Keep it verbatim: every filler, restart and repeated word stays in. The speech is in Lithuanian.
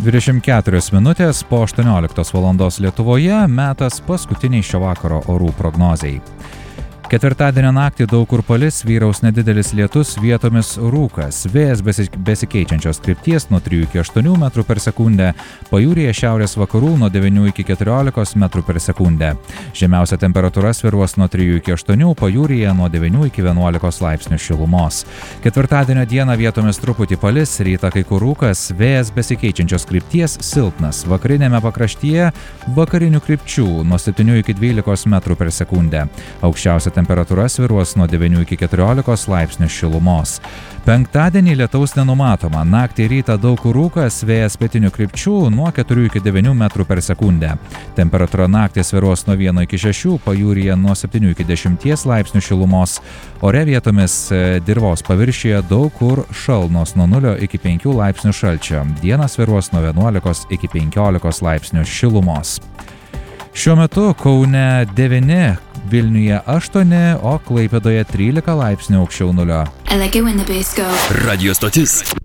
dvidešimt keturios minutės po aštuonioliktos valandos Lietuvoje metas paskutiniai šio vakaro orų prognozei. Ketvirtadienio naktį daug kur palis, vyraus nedidelis lietus, vietomis rūkas. Vėjas besikeičiančios krypties nuo trijų iki aštuonių metrų per sekundę, pajūryje šiaurės vakarų nuo devynių iki keturiolikos metrų per sekundę. Žemiausia temperatūra svyruos nuo trijų iki aštuonių, pajūryje nuo devynių iki vienuolikos laipsnių šilumos. Ketvirtadienio dieną vietomis truputį palis, rytą kai kur rūkas, vėjas besikeičiančios krypties silpnas, vakarinėme pakraštyje vakarinių krypčių nuo septynių iki dvylikos metrų per sekundę. Aukščiausia temperatūra svyruos nuo devynių iki keturiolikos laipsnių šilumos. Penktadienį lietaus nenumatoma, naktį rytą daug kur rūkas, vėjas pietinių krypčių nuo keturių iki devynių metrų per sekundę. Temperatūra naktį svyruos nuo vieno iki šešių, pajūryje nuo septynių iki dešimties laipsnių šilumos. Ore vietomis dirvos paviršiuje daug kur šalnos nuo nulio iki penkių laipsnių šalčio. Dieną svyruos nuo vienuolikos iki penkiolikos laipsnių šilumos. Šiuo metu Kaune devyni, Vilniuje aštuoni, o Klaipėdoje trylika laipsnių aukščiau nulio. I like it when the bass go. Radio stotis